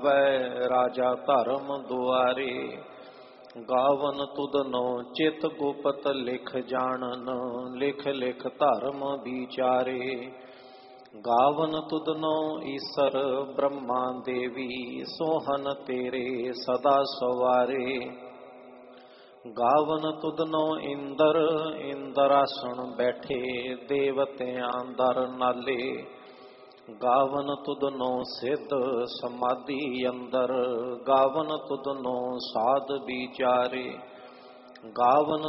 ਵੈ ਰਾਜਾ ਧਰਮ ਦੁਆਰੇ। ਗਾਵਨ ਤੁਧਨੋ ਚਿਤ ਗੁਪਤ ਲਿਖ ਜਾਣਨ, ਲਿਖ ਲਿਖ ਧਰਮ ਵਿਚਾਰੇ। ਗਾਵਨ ਤੁਧਨੋ ਈਸਰ ਬ੍ਰਹਮਾ ਦੇਵੀ, ਸੋਹਨ ਤੇਰੇ ਸਦਾ ਸਵਾਰੇ। ਗਾਵਨ ਤੁਧਨੋ ਇੰਦਰ, ਇੰਦਰਾਸਣ ਬੈਠੇ ਦੇਵਤਿਆਂ ਦਰ ਨਾਲੇ। ਗਾਵਨ ਤੁਧਨੋ ਸਿੱਧ ਸਮਾਧੀ ਅੰਦਰ, ਗਾਵਨ ਤੁਧਨੋ ਸਾਧ ਵਿਚਾਰੇ। ਗਾਵਨ